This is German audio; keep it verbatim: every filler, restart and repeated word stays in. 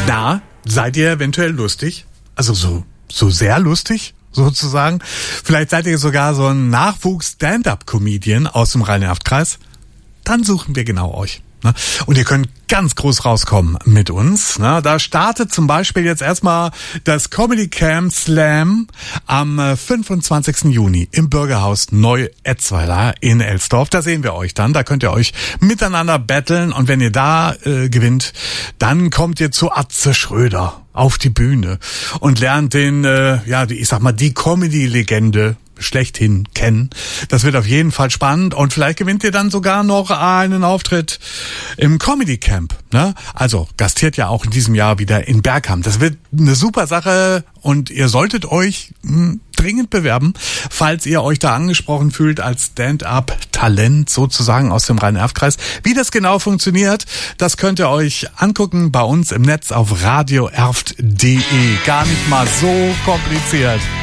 Na, seid ihr eventuell lustig? Also so, so sehr lustig, sozusagen? Vielleicht seid ihr sogar so ein Nachwuchs-Stand-Up-Comedian aus dem Rhein-Erft-Kreis? Dann suchen wir genau euch. Und ihr könnt ganz groß rauskommen mit uns. Da startet zum Beispiel jetzt erstmal das Comedy Camp Slam am fünfundzwanzigsten Juni im Bürgerhaus Neu-Etzweiler in Elsdorf. Da sehen wir euch dann. Da könnt ihr euch miteinander battlen. Und wenn ihr da äh, gewinnt, dann kommt ihr zu Atze Schröder auf die Bühne und lernt den, äh, ja, ich sag mal, die Comedy-Legende schlechthin kennen. Das wird auf jeden Fall spannend und vielleicht gewinnt ihr dann sogar noch einen Auftritt im Comedy Camp. Ne? Also gastiert ja auch in diesem Jahr wieder in Berghamp. Das wird eine super Sache und ihr solltet euch mh, dringend bewerben, falls ihr euch da angesprochen fühlt als Stand-up-Talent sozusagen aus dem Rhein-Erft-Kreis. Wie das genau funktioniert, das könnt ihr euch angucken bei uns im Netz auf radio erft punkt de. Gar nicht mal so kompliziert.